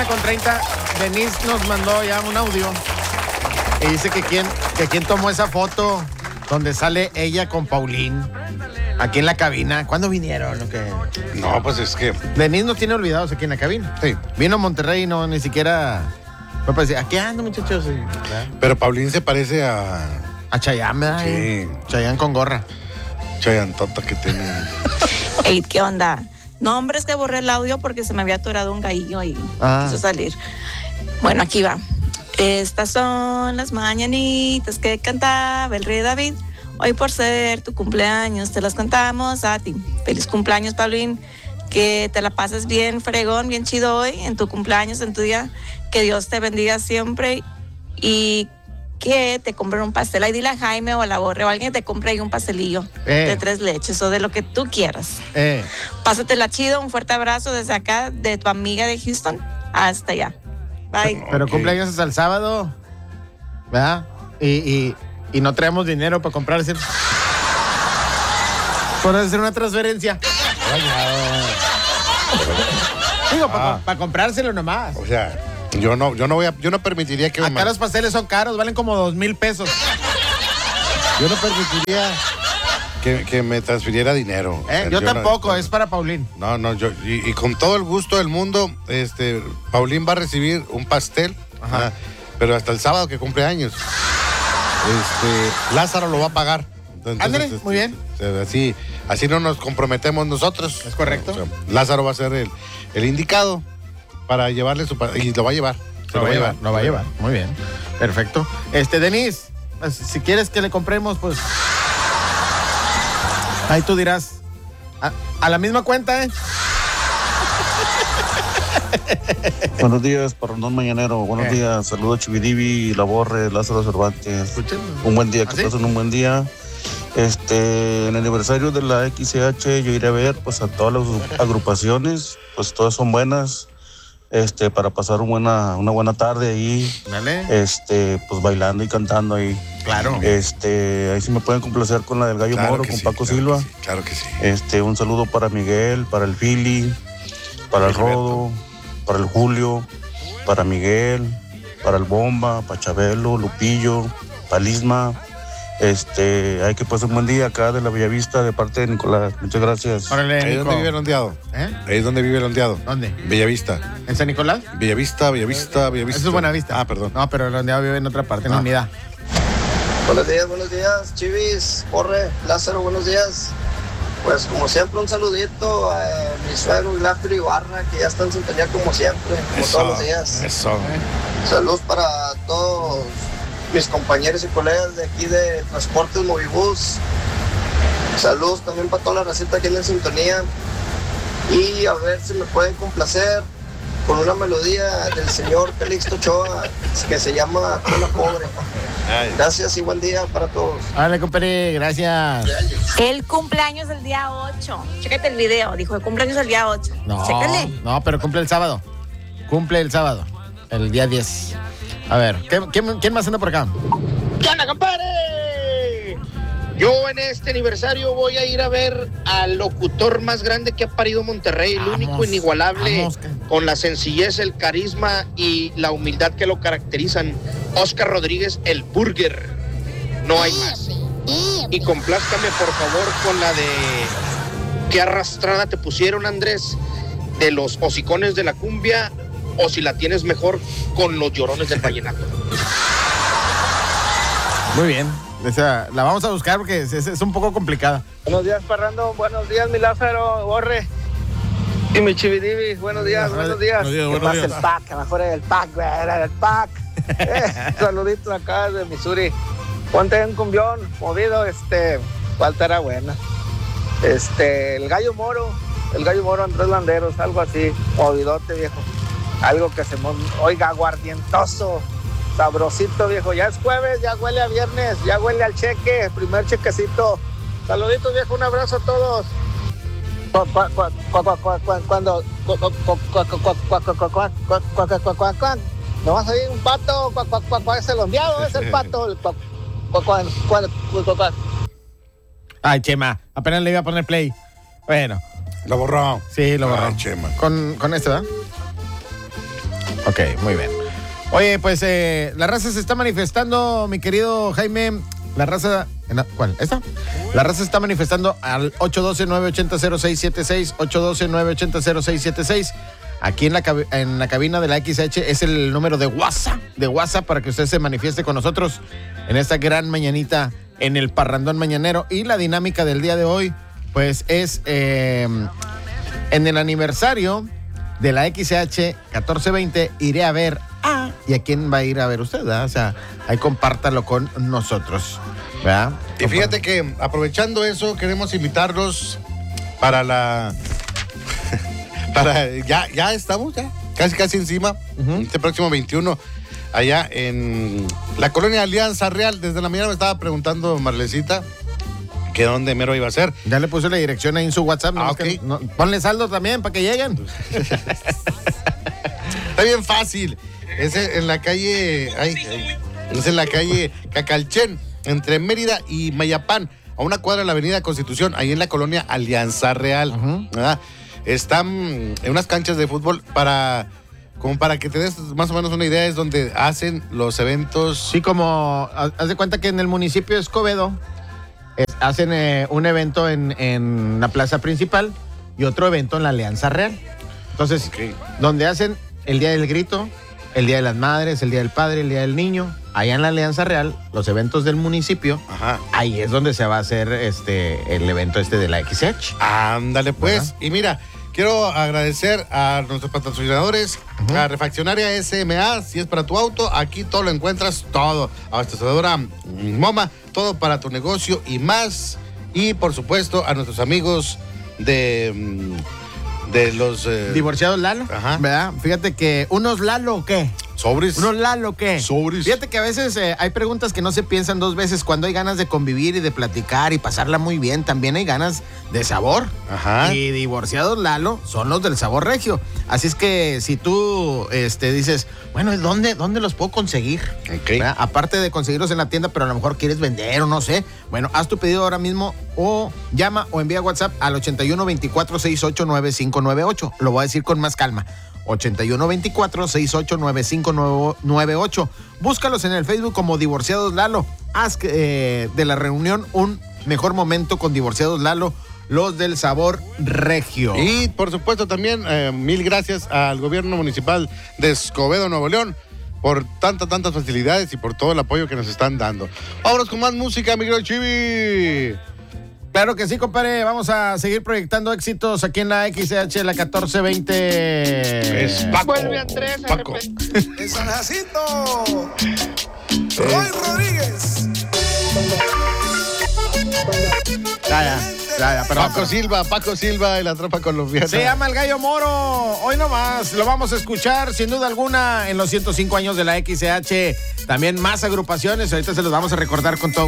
9:30. Denise nos mandó ya un audio y dice que quién tomó esa foto donde sale ella con Paulín aquí en la cabina. ¿Cuándo vinieron? ¿O qué? No, pues es que... Denise nos tiene olvidados aquí en la cabina. Sí. Vino a Monterrey y no, ni siquiera... No, pues, aquí ando, muchachos. Pero Paulín se parece a Chayanne, ¿verdad? Sí. Chayanne con gorra. Chayantota que tiene. Ey, ¿qué onda? No, hombre, es que borré el audio porque se me había atorado un gallillo y quiso salir. Bueno, aquí va. Estas son las mañanitas que cantaba el rey David. Hoy por ser tu cumpleaños te las cantamos a ti. Feliz cumpleaños, Paulín. Que te la pases bien fregón, bien chido hoy en tu cumpleaños, en tu día. Que Dios te bendiga siempre y que te compren un pastel. Ahí dile a Jaime o a la Borre o a alguien que te compre ahí un pastelillo de 3 leches o de lo que tú quieras. Pásatela chido, un fuerte abrazo desde acá, de tu amiga de Houston hasta allá. Bye. Pero cumpleaños hasta el sábado, ¿verdad? Y no traemos dinero para comprarse. Puedes hacer una transferencia. Digo, para comprárselo nomás. O sea, yo no permitiría que acá los pasteles son caros, valen como 2,000 pesos. Yo no permitiría que me transfiriera dinero. Yo tampoco, es para Paulín. No, yo y con todo el gusto del mundo, Paulín va a recibir un pastel, pero hasta el sábado que cumple años. Lázaro lo va a pagar. Ándale, muy bien. Así no nos comprometemos nosotros. Es correcto. O sea, Lázaro va a ser el indicado para llevarle su y lo va a llevar. Lo va a llevar. Muy bien. Perfecto. Denise, si quieres que le compremos, pues ahí tú dirás. A la misma cuenta, Buenos días, Parrandón Mañanero. Buenos días. Saludos, Chividivi, La Borre, Lázaro Cervantes. Un buen día, que pasen un buen día. En el aniversario de la XCH yo iré a ver pues a todas las agrupaciones, pues todas son buenas, para pasar una buena tarde ahí. Dale. Pues bailando y cantando ahí. Claro. Ahí sí me pueden complacer con la del Gallo Moro, con Paco Silva. Claro que sí. Un saludo para Miguel, para el Philly, para el Rodo, para el Julio, para Miguel, para el Bomba, para Chabelo, Lupillo, para Lisma. Hay que pasar un buen día acá de la Bellavista de parte de Nicolás. Muchas gracias. Órale, ¿Ahí dónde vive el ondeado? Ahí es donde vive el ondeado. ¿Dónde? Bellavista. ¿En San Nicolás? Bellavista. Eso es Buenavista. Ah, perdón. No, pero el ondeado vive en otra parte, en la unidad. Buenos días, Chivis, Borre, Lázaro, buenos días. Pues como siempre un saludito a mi suegro Glafiro Ibarra, que ya está en sintonía como siempre, como todos los días. Eso. Saludos para todos mis compañeros y colegas de aquí de Transportes Movibus. Saludos también para toda la receta que en sintonía. Y a ver si me pueden complacer con una melodía del señor Calixto Ochoa que se llama Cuna Pobre. Gracias y buen día para todos. Dale, compadre, gracias. El cumpleaños el día 8. Chécate el video, dijo el cumpleaños el día 8. No, Chécale. no, pero cumple el sábado. El día 10. A ver, ¿quién más anda por acá? ¿Qué onda, compadre? Yo en este aniversario voy a ir a ver al locutor más grande que ha parido Monterrey, el único inigualable, con la sencillez, el carisma y la humildad que lo caracterizan, Oscar Rodríguez, el Burger. No hay más. Y complázcame, por favor, con la de qué arrastrada te pusieron, Andrés, de los hocicones de la cumbia, o si la tienes mejor con los llorones del vallenato. Muy bien. La vamos a buscar porque es un poco complicada. Buenos días, Parrando. Buenos días, mi Lázaro, Borre. Y mi Chividivi. Buenos días. Buenos días. El pack, que mejor el pack, güey. El pack. Saluditos acá de Missouri. Ponte un cumbión movido, falta era buena. El Gallo Moro, Andrés Landeros, algo así, movidote, viejo. Algo que se oiga aguardientoso, sabrosito, viejo. Ya es jueves, ya huele a viernes, ya huele al cheque, primer chequecito. Saluditos, viejo, un abrazo a todos. Cuando no vas a oír un pato, es el ondeado, es el pato. Ay, Chema, apenas le iba a poner play. Bueno. Lo borró. Sí, lo borró. Chema. Con este, ¿verdad? Ok, muy bien. Oye, pues la raza se está manifestando, mi querido Jaime. La raza, ¿cuál? ¿Esta? La raza se está manifestando al 812-980-0676, 812-980-0676. Aquí en la cabina de la XH es el número de WhatsApp para que usted se manifieste con nosotros en esta gran mañanita en el Parrandón Mañanero. Y la dinámica del día de hoy, pues es en el aniversario de la XH 1420, iré a ver ¿y a quién va a ir a ver usted? ¿Verdad? O sea, ahí compártalo con nosotros, ¿verdad? Y fíjate que aprovechando eso, queremos invitarlos para ya estamos casi encima, este próximo 21, allá en la colonia Alianza Real. Desde la mañana me estaba preguntando Marlecita que dónde mero iba a ser. Ya le puse la dirección ahí en su WhatsApp. Okay. Ponle saldo también para que lleguen. Está bien fácil. Es en la calle, es en la calle Cacalchen, entre Mérida y Mayapán, a una cuadra de la avenida Constitución, ahí en la colonia Alianza Real. Están en unas canchas de fútbol como para que te des más o menos una idea, es donde hacen los eventos. Sí, como haz de cuenta que en el municipio de Escobedo hacen un evento en la plaza principal y otro evento en la Alianza Real. Entonces, donde hacen el Día del Grito, el Día de las Madres, el Día del Padre, el Día del Niño, allá en la Alianza Real, los eventos del municipio, ahí es donde se va a hacer el evento de la XH. Ándale pues. ¿Verdad? Y mira, quiero agradecer a nuestros patrocinadores, a Refaccionaria SMA, si es para tu auto, aquí todo lo encuentras, todo. Abastecedora MoMA, todo para tu negocio y más. Y por supuesto a nuestros amigos de los divorciados Lalo, ¿verdad? Fíjate que unos Lalo, ¿o qué? Sobres. ¿Unos Lalo, qué? Sobres. Fíjate que a veces hay preguntas que no se piensan dos veces. Cuando hay ganas de convivir y de platicar y pasarla muy bien, también hay ganas de sabor. Y divorciados Lalo son los del sabor regio. Así es que si tú dices, bueno, ¿dónde los puedo conseguir? Aparte de conseguirlos en la tienda, pero a lo mejor quieres vender o no sé. Bueno, haz tu pedido ahora mismo o llama o envía WhatsApp al 8124689598. Lo voy a decir con más calma. 8124689598. Búscalos en el Facebook como Divorciados Lalo. Haz de la reunión un mejor momento con Divorciados Lalo, los del sabor regio. Y por supuesto también mil gracias al gobierno municipal de Escobedo, Nuevo León, por tantas facilidades y por todo el apoyo que nos están dando. Vámonos con más música, mi querido Chivi. Claro que sí, compadre. Vamos a seguir proyectando éxitos aquí en la XH, la 1420. Es Paco. Vuelve Andrés. Paco. El San Jacinto. Roy Rodríguez. Paco Silva y la tropa colombiana. Se llama El Gallo Moro. Hoy nomás lo vamos a escuchar, sin duda alguna, en los 105 años de la XH. También más agrupaciones. Ahorita se los vamos a recordar con todo